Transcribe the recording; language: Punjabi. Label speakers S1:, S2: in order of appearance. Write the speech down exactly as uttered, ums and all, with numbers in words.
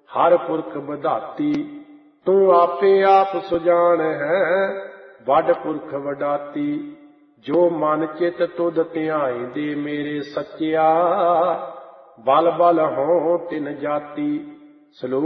S1: ਹਰ ਪੁਰਖ ਵਿਧਾਤੀ। ਤੂੰ ਆਪੇ ਆਪ ਸੁਜਾਨ ਹੈ, ਵੱਡ ਪੁਰਖ ਵਡਾਤੀ। ਜੋ ਮਨ ਚਿਤ ਤੁਧ ਧਿਆਈ ਦੇ ਮੇਰੇ ਸੱਚਿਆ, ਬਲ ਬਲ ਹੋਂ ਤਿਨ ਜਾਤੀ। ਸ਼ਲੋਕ